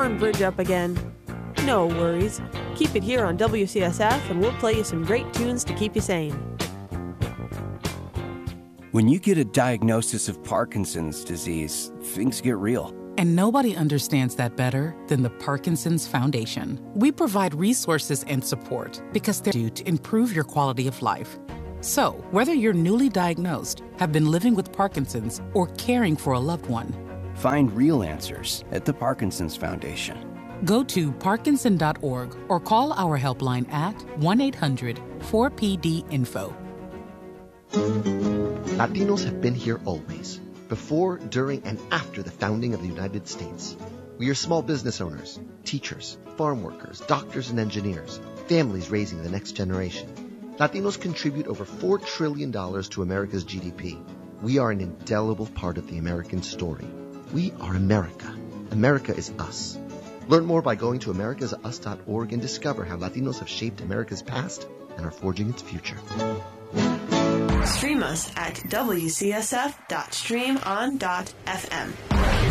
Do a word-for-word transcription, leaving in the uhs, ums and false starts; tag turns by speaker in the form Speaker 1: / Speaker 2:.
Speaker 1: Bridge up again. No worries. Keep it here on W C S F and we'll play you some great tunes to keep you sane.
Speaker 2: When you get a diagnosis of Parkinson's disease, things get real.
Speaker 3: And nobody understands that better than the Parkinson's Foundation. We provide resources and support because they're due to improve your quality of life. So, whether you're newly diagnosed, have been living with Parkinson's, or caring for a loved one,
Speaker 2: find real answers at the Parkinson's Foundation.
Speaker 3: Go to parkinson dot org or call our helpline at one eight hundred four P D info.
Speaker 4: Latinos have been here always, before, during, and after the founding of the United States. We are small business owners, teachers, farm workers, doctors and engineers, families raising the next generation. Latinos contribute over four trillion dollars to America's G D P. We are an indelible part of the American story. We are America. America is us. Learn more by going to americas us dot org and discover how Latinos have shaped America's past and are forging its future.
Speaker 5: Stream us at W C S F dot stream on dot F M.